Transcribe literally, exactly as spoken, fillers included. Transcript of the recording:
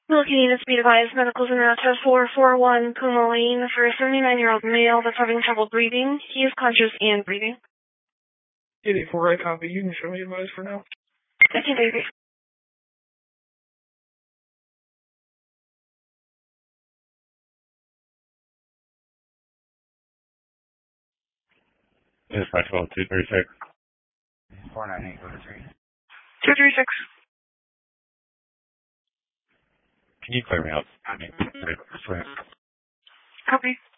Milwaukee needs to be advised. Medicals in route to four four one Puma Lane for a seventy-nine-year-old male that's having trouble breathing. He is conscious and breathing. eight eight four, I copy. You can show me advice for now. fifteen baby. This is five twelve two three six. four nine eight, go to three. two three six. Can you clear me out? Copy.